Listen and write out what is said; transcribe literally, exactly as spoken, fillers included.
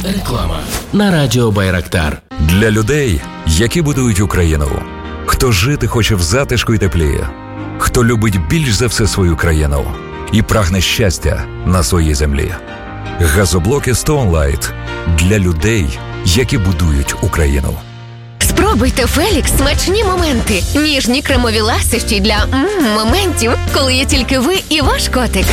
Реклама на радіо Байрактар. Для людей, які будують Україну. Хто жити хоче в затишку й теплі. Хто любить більш за все свою країну і прагне щастя на своїй землі. Газоблоки Stone Light для людей, які будують Україну. Спробуйте Фелікс смачні моменти. Ніжні кремові ласощі для м-м, моментів, коли є тільки ви і ваш котик.